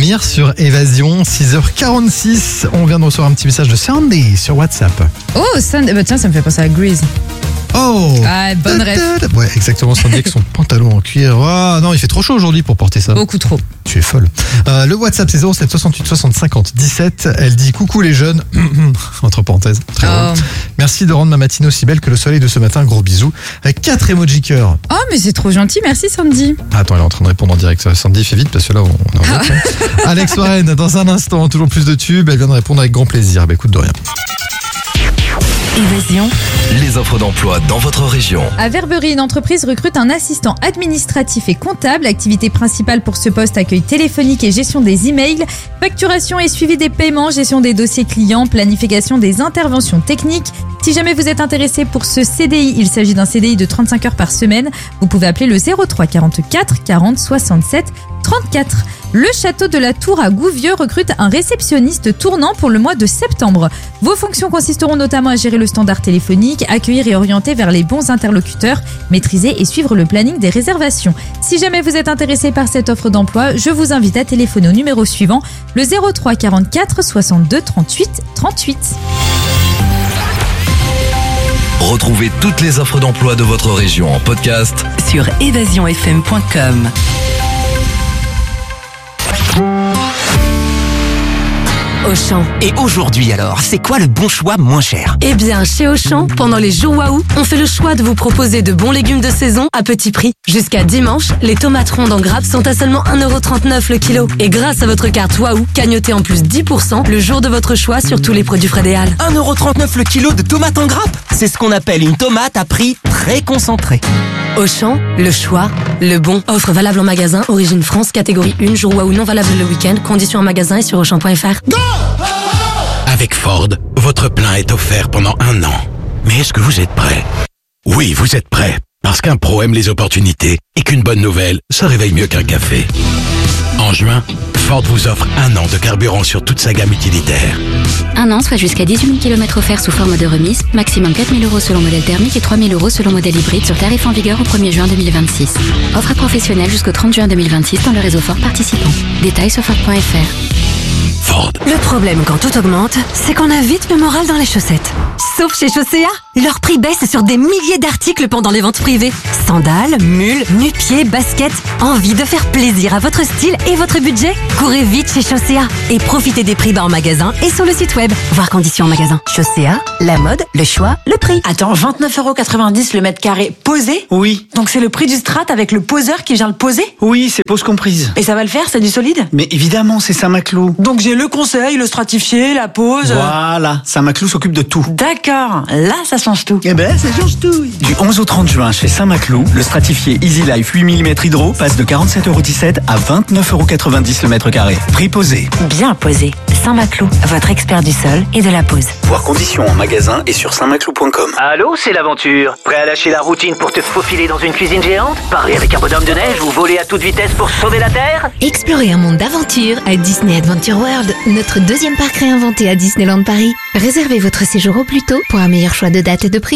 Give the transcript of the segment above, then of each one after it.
Amir sur Évasion, 6h46. On vient de recevoir un petit message de Sandy sur WhatsApp. Oh, Sandy, tiens, ça me fait penser à Grease. Oh, ah, bonne rêve. Ouais, exactement, Sandy avec son pantalon en cuir. Oh non, il fait trop chaud aujourd'hui pour porter ça. Beaucoup trop. Tu es folle. Le WhatsApp, c'est 07 68 60 50 17. Elle dit coucou les jeunes. Entre parenthèses. Très drôle. Merci de rendre ma matinée aussi belle que le soleil de ce matin. Gros bisous. Avec 4 emojis cœur. Oh, mais c'est trop gentil. Merci, Sandy. Attends, elle est en train de répondre en direct. Sandy, fais vite parce que là, on est en route. Alex Warren, dans un instant, toujours plus de tubes. Elle vient de répondre avec grand plaisir. Bah écoute, de rien. Évasion. Les offres d'emploi dans votre région. À Verberie, une entreprise recrute un assistant administratif et comptable. L'activité principale pour ce poste, accueil téléphonique et gestion des emails, facturation et suivi des paiements, gestion des dossiers clients, planification des interventions techniques. Si jamais vous êtes intéressé pour ce CDI, il s'agit d'un CDI de 35 heures par semaine. Vous pouvez appeler le 03 44 40 67 34. Le château de la Tour à Gouvieux recrute un réceptionniste tournant pour le mois de septembre. Vos fonctions consisteront notamment à gérer le standard téléphonique, accueillir et orienter vers les bons interlocuteurs, maîtriser et suivre le planning des réservations. Si jamais vous êtes intéressé par cette offre d'emploi, je vous invite à téléphoner au numéro suivant, le 03 44 62 38 38. Retrouvez toutes les offres d'emploi de votre région en podcast sur évasionfm.com. Auchan. Et aujourd'hui alors, c'est quoi le bon choix moins cher? Eh bien, chez Auchan, pendant les jours Waouh, on fait le choix de vous proposer de bons légumes de saison à petit prix. Jusqu'à dimanche, les tomates rondes en grappe sont à seulement 1,39€ le kilo. Et grâce à votre carte Waouh, cagnotez en plus 10% le jour de votre choix sur tous les produits Frédéal. 1,39€ le kilo de tomates en grappe. C'est ce qu'on appelle une tomate à prix très concentré. Auchan, le choix, le bon. Offre valable en magasin, origine France, catégorie 1, jour Waouh non valable le week-end. Conditions en magasin et sur Auchan.fr. Avec Ford, votre plein est offert pendant 1 an. Mais est-ce que vous êtes prêt? Oui, vous êtes prêt. Parce qu'un pro aime les opportunités et qu'une bonne nouvelle, ça réveille mieux qu'un café. En juin, Ford vous offre 1 an de carburant sur toute sa gamme utilitaire. 1 an, soit jusqu'à 18 000 km offerts sous forme de remise, maximum 4 000 € selon modèle thermique et 3 000 € selon modèle hybride sur tarif en vigueur au 1er juin 2026. Offre à professionnels jusqu'au 30 juin 2026 dans le réseau Ford participant. Détails sur Ford.fr. Ford. Le problème quand tout augmente, c'est qu'on a vite le moral dans les chaussettes. Sauf chez Chaussea, leur prix baisse sur des milliers d'articles pendant les ventes privées. Sandales, mules, nu-pieds, baskets. Envie de faire plaisir à votre style et votre budget? Courez vite chez Chaussea et profitez des prix bas en magasin et sur le site web. Voir conditions en magasin. Chaussea, la mode, le choix, le prix. Attends, 29,90€ le mètre carré posé? Oui. Donc c'est le prix du strat avec le poseur qui vient le poser? Oui, c'est pose comprise. Et ça va le faire, c'est du solide? Mais évidemment, c'est Saint-Maclou. Donc j'ai le conseil, le stratifié, la pose. Voilà, Saint-Maclou s'occupe de tout. D'accord, là ça change tout. Eh ben, ça change tout. Du 11 au 30 juin chez Saint-Maclou, le stratifié Easy Life 8 mm hydro passe de 47,17€ à 29,90€ le mètre carré. Prix posé. Bien posé. Saint-Maclou, votre expert du sol et de la pose. Voir conditions en magasin et sur saintmaclou.com. Allô, c'est l'aventure. Prêt à lâcher la routine pour te faufiler dans une cuisine géante? Parler avec un bonhomme de neige ou voler à toute vitesse pour sauver la Terre? Explorez un monde d'aventure à Disney Adventure World, notre deuxième parc réinventé à Disneyland Paris. Réservez votre séjour au plus tôt pour un meilleur choix de date et de prix.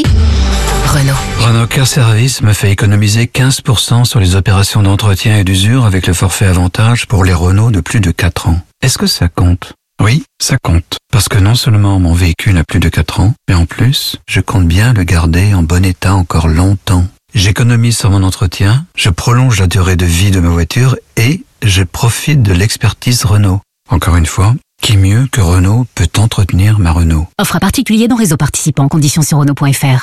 Renault Car Service me fait économiser 15% sur les opérations d'entretien et d'usure avec le forfait avantage pour les Renault de plus de 4 ans. Est-ce que ça compte? Oui, ça compte. Parce que non seulement mon véhicule a plus de 4 ans, mais en plus, je compte bien le garder en bon état encore longtemps. J'économise sur mon entretien, je prolonge la durée de vie de ma voiture et je profite de l'expertise Renault. Encore une fois, qui mieux que Renault peut entretenir ma Renault? Offre à particulier dans réseau participant, conditions sur Renault.fr.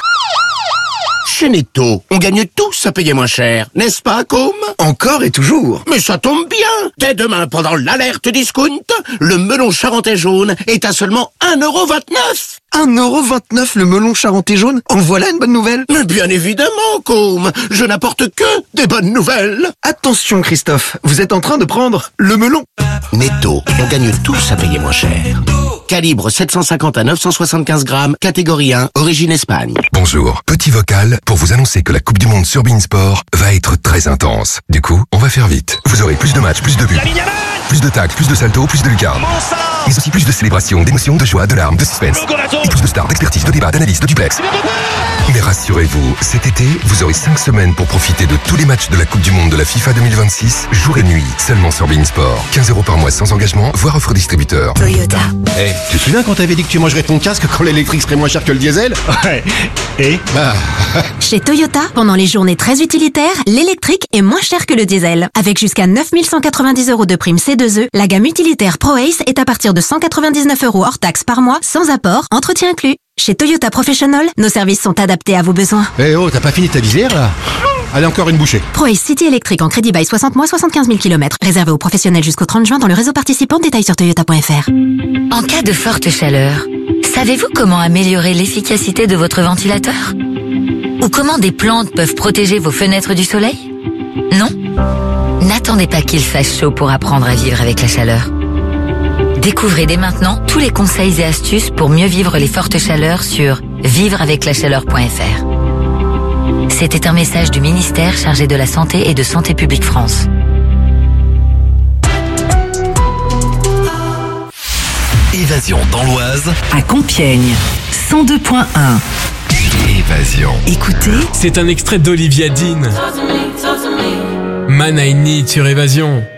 Chez Netto, on gagne tous à payer moins cher, n'est-ce pas, Com? Encore et toujours. Mais ça tombe bien. Dès demain, pendant l'alerte discount, le melon charentais jaune est à seulement 1,29€. 1,29€ le melon charentais jaune? En voilà une bonne nouvelle. Mais bien évidemment, Com. Je n'apporte que des bonnes nouvelles. Attention, Christophe, vous êtes en train de prendre le melon. Netto, on gagne tous à payer moins cher. Calibre 750 à 975 grammes, catégorie 1, origine Espagne. Bonjour, petit vocal pour vous annoncer que la Coupe du Monde sur beIN Sport va être très intense. Du coup, on va faire vite. Vous aurez plus de matchs, plus de buts. Plus de tact, plus de salto, plus de lucarne. Mais aussi plus de célébration, d'émotion, de joie, de larmes, de suspense. Et plus de stars, d'expertise, de débat, d'analyse, de duplex. Mais rassurez-vous, cet été, vous aurez 5 semaines pour profiter de tous les matchs de la Coupe du Monde de la FIFA 2026, jour et nuit, seulement sur Bein Sport. 15 € par mois sans engagement, voire offre distributeur. Toyota. Tu te souviens quand t'avais dit que tu mangerais ton casque quand l'électrique serait moins cher que le diesel? Ouais. Et Chez Toyota, pendant les journées très utilitaires, l'électrique est moins cher que le diesel. Avec jusqu'à 9 190 € de prime C2E, la gamme utilitaire Pro Ace est à partir de 199 € hors taxe par mois, sans apport, entretien inclus. Chez Toyota Professional, nos services sont adaptés à vos besoins. Eh oh, t'as pas fini ta visière là? Allez, encore une bouchée. Pro Ace City électrique en crédit bail 60 mois, 75 000 km. Réservé aux professionnels jusqu'au 30 juin dans le réseau participant. Détails sur toyota.fr. En cas de forte chaleur, savez-vous comment améliorer l'efficacité de votre ventilateur? Ou comment des plantes peuvent protéger vos fenêtres du soleil? Non? N'attendez pas qu'il fasse chaud pour apprendre à vivre avec la chaleur. Découvrez dès maintenant tous les conseils et astuces pour mieux vivre les fortes chaleurs sur vivreaveclachaleur.fr. C'était un message du ministère chargé de la Santé et de Santé publique France. Évasion dans l'Oise. À Compiègne, 102.1. Évasion. Écoutez, c'est un extrait d'Olivia Dean. Man I Need sur Évasion.